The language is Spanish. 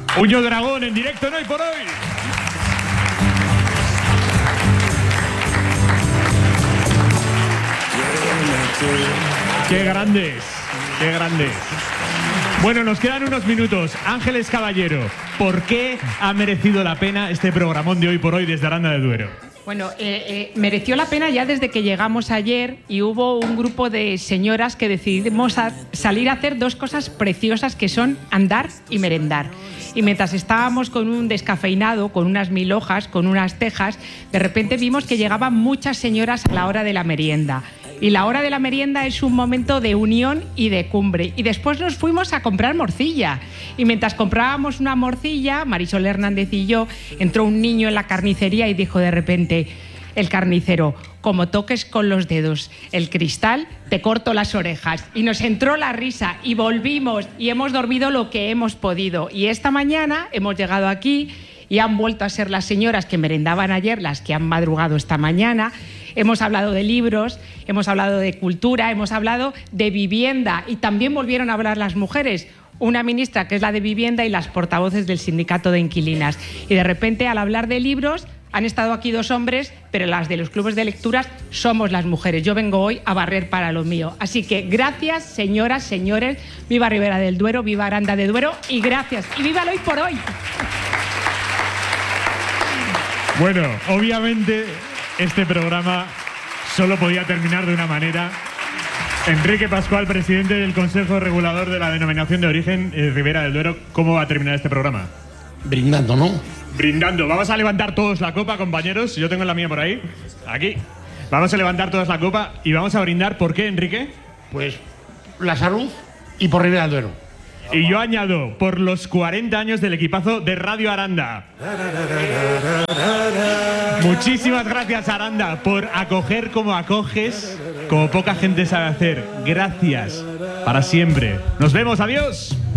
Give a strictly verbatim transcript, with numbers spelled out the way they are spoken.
Puño Dragón en directo en Hoy por Hoy. ¡Qué grandes! ¡Qué grandes! Bueno, nos quedan unos minutos. Ángeles Caballero, ¿por qué ha merecido la pena este programón de Hoy por Hoy desde Aranda de Duero? Bueno, eh, eh, mereció la pena ya desde que llegamos ayer y hubo un grupo de señoras que decidimos a salir a hacer dos cosas preciosas que son andar y merendar. Y mientras estábamos con un descafeinado, con unas mil hojas, con unas tejas, de repente vimos que llegaban muchas señoras a la hora de la merienda. Y la hora de la merienda es un momento de unión y de cumbre. Y después nos fuimos a comprar morcilla. Y mientras comprábamos una morcilla, Marisol Hernández y yo, entró un niño en la carnicería y dijo de repente, el carnicero, como toques con los dedos el cristal, te corto las orejas. Y nos entró la risa y volvimos y hemos dormido lo que hemos podido. Y esta mañana hemos llegado aquí y han vuelto a ser las señoras que merendaban ayer, las que han madrugado esta mañana. Hemos hablado de libros, hemos hablado de cultura, hemos hablado de vivienda y también volvieron a hablar las mujeres. Una ministra que es la de vivienda y las portavoces del sindicato de inquilinas. Y de repente al hablar de libros han estado aquí dos hombres, pero las de los clubes de lecturas somos las mujeres. Yo vengo hoy a barrer para lo mío. Así que gracias, señoras, señores. Viva Ribera del Duero, viva Aranda de Duero y gracias. Y viva el Hoy por Hoy. Bueno, obviamente este programa solo podía terminar de una manera. Enrique Pascual, presidente del Consejo Regulador de la Denominación de Origen eh, Ribera del Duero, ¿cómo va a terminar este programa? Brindando, ¿no? Brindando. Vamos a levantar todos la copa, compañeros. Yo tengo la mía por ahí. Aquí. Vamos a levantar todos la copa y vamos a brindar. ¿Por qué, Enrique? Pues la salud y por Ribera del Duero. Y yo añado, por los cuarenta años del equipazo de Radio Aranda. Muchísimas gracias, Aranda, por acoger como acoges, como poca gente sabe hacer. Gracias. Para siempre. Nos vemos. Adiós.